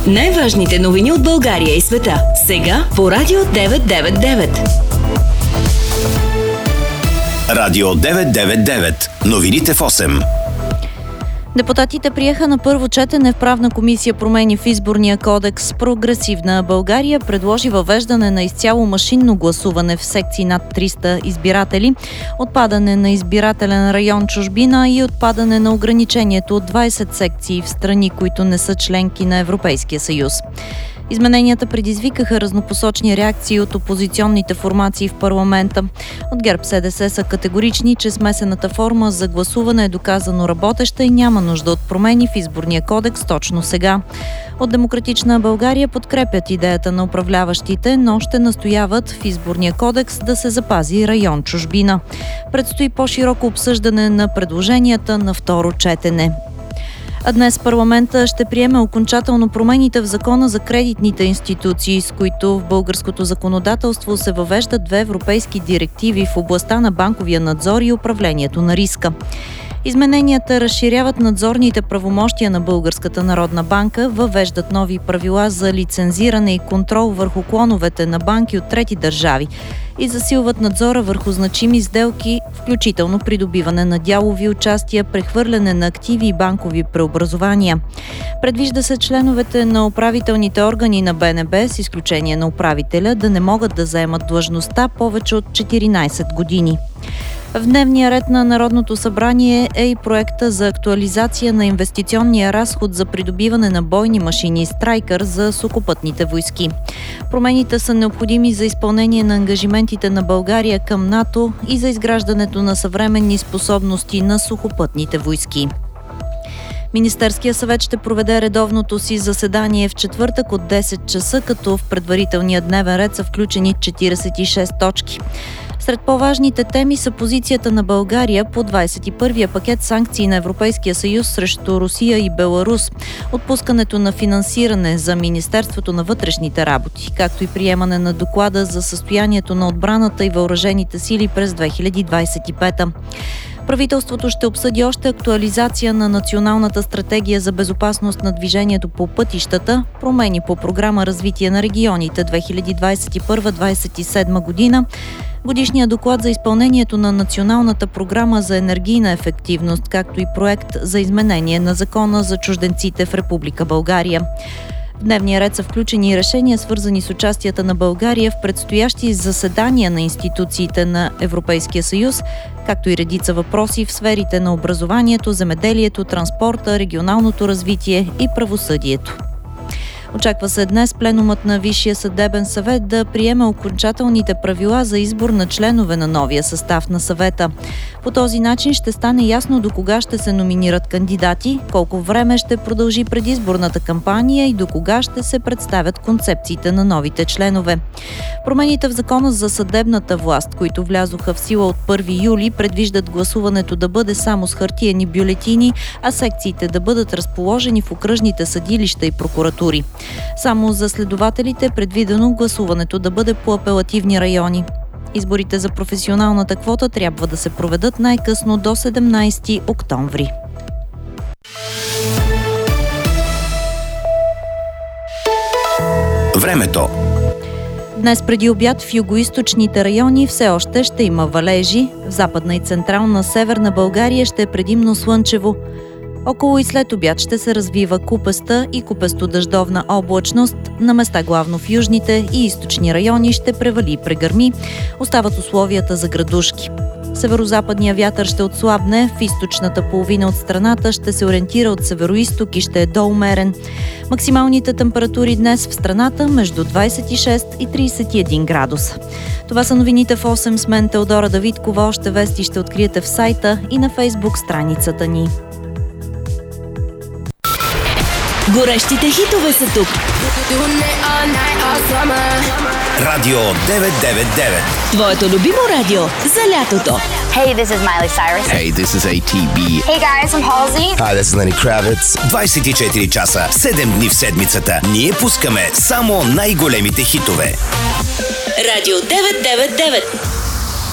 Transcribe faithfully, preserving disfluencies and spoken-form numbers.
Най-важните новини от България и света. Сега по Радио деветsto девет и девет. Радио деветsto девет и девет. Новините в осем. Депутатите приеха на първо четене в правна комисия промени в изборния кодекс. Прогресивна България предложи въвеждане на изцяло машинно гласуване в секции над триста избиратели, отпадане на избирателен район чужбина и отпадане на ограничението от двайсет секции в страни, които не са членки на Европейския съюз. Измененията предизвикаха разнопосочни реакции от опозиционните формации в парламента. От ГЕРБ СДС са категорични, че смесената форма за гласуване е доказано работеща и няма нужда от промени в изборния кодекс точно сега. От Демократична България подкрепят идеята на управляващите, но ще настояват в изборния кодекс да се запази район чужбина. Предстои по-широко обсъждане на предложенията на второ четене. А днес парламента ще приеме окончателно промените в Закона за кредитните институции, с които в българското законодателство се въвеждат две европейски директиви в областта на банковия надзор и управлението на риска. Измененията разширяват надзорните правомощия на Българската народна банка, въвеждат нови правила за лицензиране и контрол върху клоновете на банки от трети държави и засилват надзора върху значими сделки, включително придобиване на дялови участия, прехвърляне на активи и банкови преобразования. Предвижда се членовете на управителните органи на БНБ, с изключение на управителя, да не могат да заемат длъжността повече от четиринайсет години. В дневния ред на Народното събрание е и проекта за актуализация на инвестиционния разход за придобиване на бойни машини Страйкър за сухопътните войски. Промените са необходими за изпълнение на ангажиментите на България към НАТО и за изграждането на съвременни способности на сухопътните войски. Министерския съвет ще проведе редовното си заседание в четвъртък от десет часа, като в предварителния дневен ред са включени четирийсет и шест точки. Сред по-важните теми са позицията на България по двайсет и първия пакет санкции на Европейския съюз срещу Русия и Беларус, отпускането на финансиране за Министерството на вътрешните работи, както и приемане на доклада за състоянието на отбраната и въоръжените сили през две хиляди двайсет и пета. Правителството ще обсъди още актуализация на Националната стратегия за безопасност на движението по пътищата, промени по програма развитие на регионите две хиляди двайсет и първа - двайсет и седма година, годишния доклад за изпълнението на Националната програма за енергийна ефективност, както и проект за изменение на Закона за чужденците в Република България. В дневния ред са включени решения, свързани с участията на България в предстоящи заседания на институциите на Европейския съюз, както и редица въпроси в сферите на образованието, земеделието, транспорта, регионалното развитие и правосъдието. Очаква се днес пленумът на Висшия съдебен съвет да приеме окончателните правила за избор на членове на новия състав на съвета. По този начин ще стане ясно до кога ще се номинират кандидати, колко време ще продължи предизборната кампания и до кога ще се представят концепциите на новите членове. Промените в Закона за съдебната власт, които влязоха в сила от първи юли, предвиждат гласуването да бъде само с хартиени бюлетини, а секциите да бъдат разположени в окръжните съдилища и прокуратури. Само за следователите е предвидено гласуването да бъде по апелативни райони. Изборите за професионалната квота трябва да се проведат най-късно до седемнайсети октомври. Времето. Днес преди обяд в югоизточните райони все още ще има валежи. В западна и централна северна България ще е предимно слънчево. Около и след обяд ще се развива купеста и купесто-дъждовна облачност. На места главно в южните и източни райони ще превали и прегърми. Остават условията за градушки. Северозападният вятър ще отслабне, в източната половина от страната ще се ориентира от североизток и ще е доумерен. Максималните температури днес в страната между двайсет и шест и трийсет и един градуса. Това са новините в осем с мен Теодора Давидкова. Още вести ще откриете в сайта и на Фейсбук страницата ни. Горещите хитове са тук. Радио деветsto девет и девет. Твоето любимо радио за лятото. Hey, this is Miley Cyrus. Hey, this is A T B. Hey guys, I'm Halsey. Hi, this is Lenny Kravitz. двайсет и четири часа, седем дни в седмицата. Ние пускаме само най-големите хитове. Радио деветsto девет и девет.